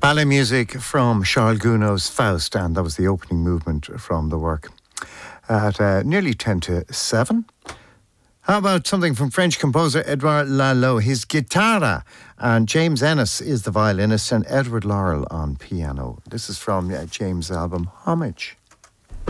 Ballet music from Charles Gounod's Faust, and that was the opening movement from the work at nearly 10 to 7. How about something from French composer Edouard Lalo, his Guitarra, and James Ennis is the violinist and Edward Laurel on piano. This is from James' album Homage.